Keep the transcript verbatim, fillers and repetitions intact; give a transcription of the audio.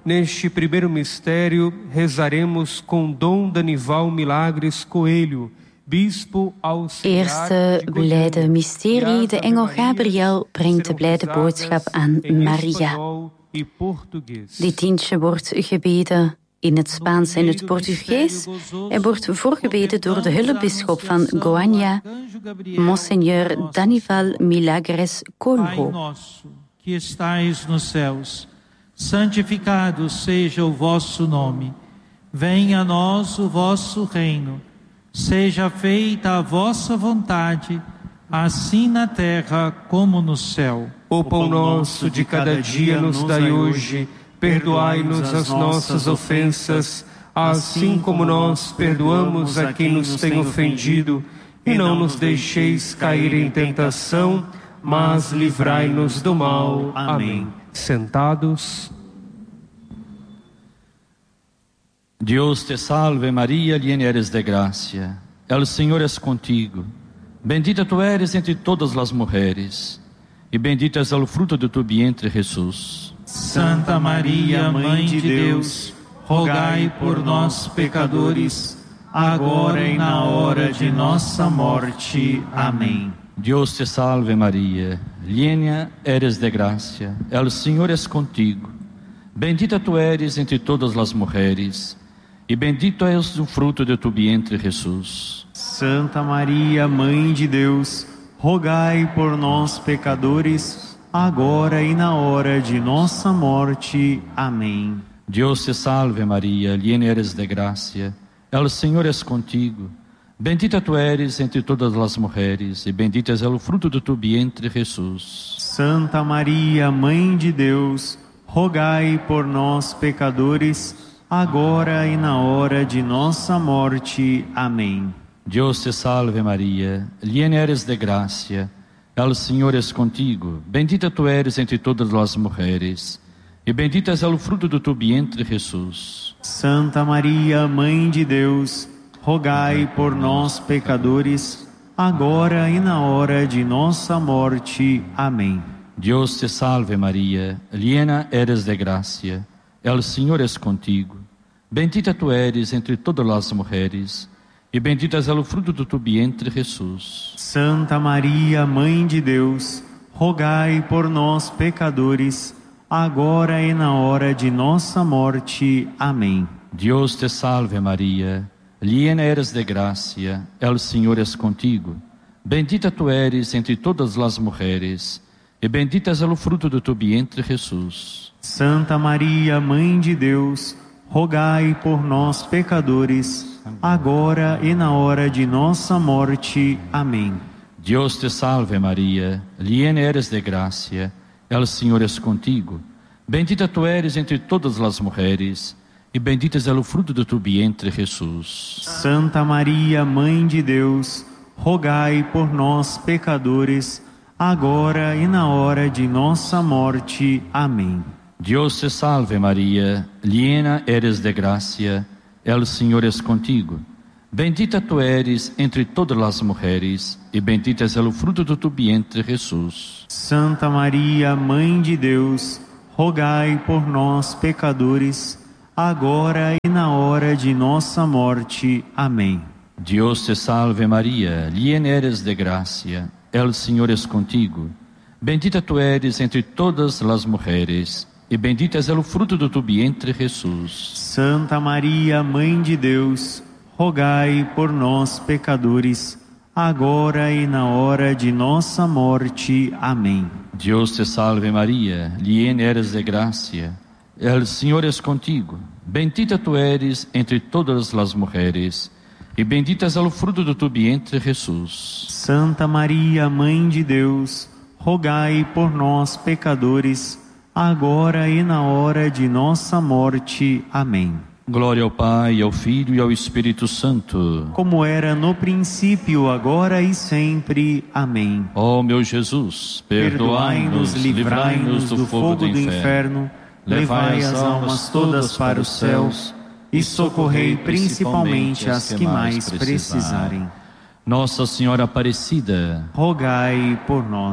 Neste primeiro mistério, rezaremos com Dom Danival Milagres Coelho, bispo auxiliar Eerste blijde mysterie. De engel Gabriel brengt de blijde boodschap aan Maria. Dit dienstje wordt gebeden in het Spaans en het Portugees. Hij wordt voorgebeden door de hulpbisschop van Goiânia, Monseigneur Danival Milagres Coelho. Pai nosso, que estais nos céus, santificado seja o vosso nome. Venha a nós o vosso reino. Seja feita a vossa vontade, assim na terra como no céu. O pão nosso de cada dia nos dai hoje. Perdoai-nos as nossas ofensas, assim como nós perdoamos a quem nos tem ofendido. E não nos deixeis cair em tentação, mas livrai-nos do mal. Amém. Sentados. Dios te salve María, llena eres de gracia, el Señor es contigo. Bendita tú eres entre todas las mujeres, y bendito es el fruto de tu vientre, Jesús. Santa Maria, Mãe de Deus, rogai por nós, pecadores, agora e na hora de nossa morte. Amém. Dios te salve María, llena eres de gracia, el Señor es contigo. Bendita tú eres entre todas las mujeres, e bendito és o fruto de tu vientre, Jesus. Santa Maria, Mãe de Deus, rogai por nós, pecadores, agora e na hora de nossa morte. Amém. Deus te salve Maria, llena eres de gracia, el Senhor es contigo. Bendita tu eres entre todas as mulheres, e bendito és o fruto de tu vientre, Jesus. Santa Maria, Mãe de Deus, rogai por nós, pecadores, agora e na hora de nossa morte. Amém. Deus te salve Maria, llena eres de gracia, el Senhor es contigo. Bendita tu eres entre todas as mulheres, e bendito és o fruto de tu vientre, Jesus. Santa Maria, Mãe de Deus, rogai por nós, pecadores, agora e na hora de nossa morte. Amém. Deus te salve Maria, llena eres de gracia, el Senhor es contigo. Bendita tu eres entre todas as mulheres, e bendito és o fruto do tu vientre, Jesus. Santa Maria, Mãe de Deus, rogai por nós, pecadores, agora e na hora de nossa morte. Amém. Deus te salve Maria, llena eres de gracia, el Senhor es contigo. Bendita tu eres entre todas as mulheres, e bendito és o fruto do tu vientre, Jesus. Santa Maria, Mãe de Deus, rogai por nós, pecadores, agora e na hora de nossa morte. Amém. Deus te salve Maria, llena eres de gracia, el Senhor es contigo. Bendita tu eres entre todas as mulheres, e bendito és o fruto do tu vientre, Jesus. Santa Maria, Mãe de Deus, rogai por nós, pecadores, agora e na hora de nossa morte. Amém. Deus te salve Maria, llena eres de gracia, el Senhor es contigo. Bendita tu eres entre todas as mulheres, e bendito és o fruto do tu vientre, Jesus. Santa Maria, Mãe de Deus, rogai por nós, pecadores, agora e na hora de nossa morte. Amém. Deus te salve Maria, llena eres de gracia, el Senhor es contigo. Bendita tu eres entre todas as mulheres, e bendito és o fruto do tu vientre, Jesus. Santa Maria, Mãe de Deus, rogai por nós, pecadores, agora e na hora de nossa morte. Amém. Deus te salve Maria, llena eres de gracia, el Senhor es contigo. Bendita tu eres entre todas as mulheres, e bendito és o fruto do tu vientre, Jesus. Santa Maria, Mãe de Deus, rogai por nós, pecadores, agora e na hora de nossa morte. Amém. Glória ao Pai, ao Filho e ao Espírito Santo. Como era no princípio, agora e sempre. Amém. Ó meu Jesus, perdoai-nos, livrai-nos do fogo do inferno, levai as almas todas para os céus e socorrei principalmente as que mais precisarem. Nossa Senhora Aparecida, rogai por nós.